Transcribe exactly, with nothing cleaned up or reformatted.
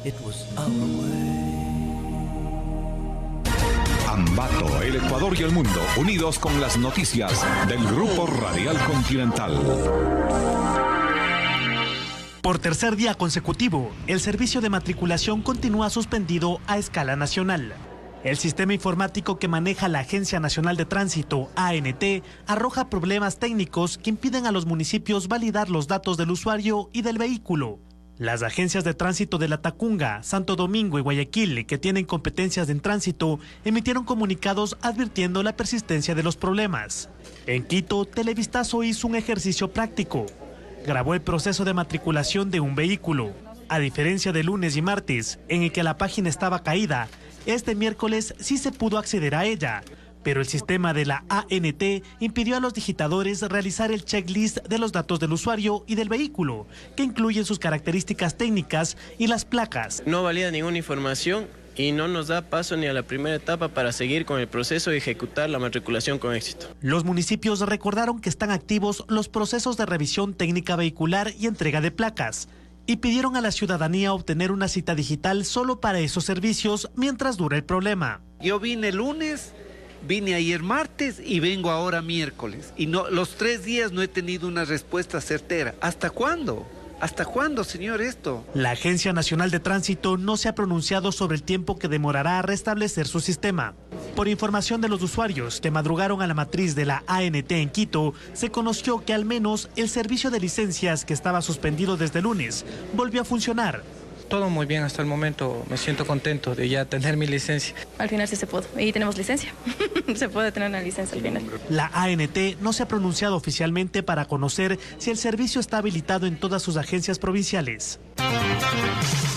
It was our way. Ambato, el Ecuador y el mundo, unidos con las noticias del Grupo Radial Continental. Por tercer día consecutivo, el servicio de matriculación continúa suspendido a escala nacional. El sistema informático que maneja la Agencia Nacional de Tránsito, A N T, arroja problemas técnicos que impiden a los municipios validar los datos del usuario y del vehículo. Las agencias de tránsito de La Tacunga, Santo Domingo y Guayaquil, que tienen competencias en tránsito, emitieron comunicados advirtiendo la persistencia de los problemas. En Quito, Televistazo hizo un ejercicio práctico. Grabó el proceso de matriculación de un vehículo. A diferencia de lunes y martes, en el que la página estaba caída, este miércoles sí se pudo acceder a ella, pero el sistema de la A N T impidió a los digitadores realizar el checklist de los datos del usuario y del vehículo, que incluyen sus características técnicas y las placas. No valida ninguna información y no nos da paso ni a la primera etapa para seguir con el proceso y ejecutar la matriculación con éxito. Los municipios recordaron que están activos los procesos de revisión técnica vehicular y entrega de placas, y pidieron a la ciudadanía obtener una cita digital solo para esos servicios mientras dura el problema. Yo vine el lunes, vine ayer martes y vengo ahora miércoles. Y no, los tres días no he tenido una respuesta certera. ¿Hasta cuándo? ¿Hasta cuándo, señor, esto? La Agencia Nacional de Tránsito no se ha pronunciado sobre el tiempo que demorará a restablecer su sistema. Por información de los usuarios que madrugaron a la matriz de la A N T en Quito, se conoció que al menos el servicio de licencias, que estaba suspendido desde lunes, volvió a funcionar. Todo muy bien hasta el momento, me siento contento de ya tener mi licencia. Al final sí se pudo, y tenemos licencia, se puede tener una licencia al final. La A N T no se ha pronunciado oficialmente para conocer si el servicio está habilitado en todas sus agencias provinciales.